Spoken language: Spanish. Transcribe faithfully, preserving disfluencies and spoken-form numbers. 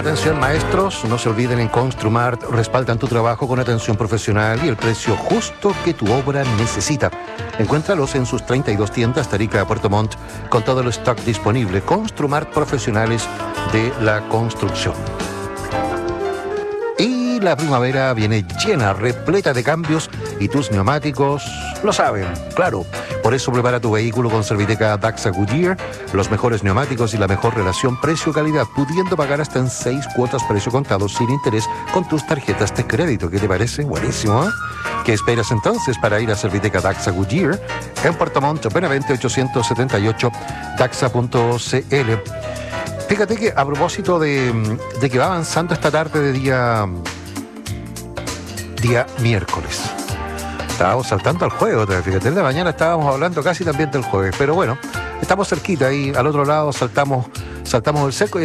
Atención maestros, no se olviden, en Construmart respaldan tu trabajo con atención profesional y el precio justo que tu obra necesita. Encuéntralos en sus treinta y dos tiendas Tarica a Puerto Montt con todo el stock disponible. Construmart, profesionales de la construcción. Y la primavera viene llena, repleta de cambios y tus neumáticos lo saben, claro. Por eso prepara tu vehículo con Serviteca Daxa Goodyear, los mejores neumáticos y la mejor relación precio-calidad, pudiendo pagar hasta en seis cuotas precio contado sin interés con tus tarjetas de crédito. ¿Qué te parece? Buenísimo, ¿eh? ¿Qué esperas entonces para ir a Serviteca Daxa Goodyear en Puerto Montt, Benavente ochocientos setenta y ocho, daxa punto c l? Fíjate que a propósito de, de que va avanzando esta tarde de día, día miércoles, estábamos saltando al juego, fíjate, en la mañana estábamos hablando casi también del jueves, pero bueno, estamos cerquita ahí, al otro lado saltamos, saltamos el cerco y